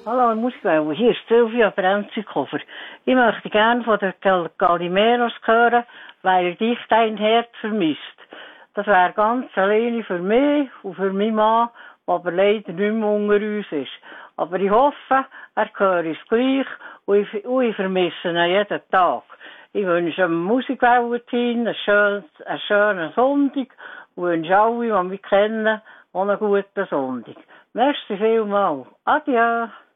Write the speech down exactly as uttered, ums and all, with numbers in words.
Hallo, Musikwelle, hier ist Silvia Brenzikofer. Ich möchte gerne von den Gal Galimeros hören, weil dich dein Herz vermisst. Das wäre ganz alleine für mich und für meinen Mann, der aber leider nicht mehr unter uns ist. Aber ich hoffe, er höre es gleich und ich, und ich vermisse ihn jeden Tag. Ich wünsche dem Musikwelle-Team einen schönen, einen schönen Sonntag und wünsche alle, die mich kennen, auch einen guten Sonntag. Merci vielmals. Adieu.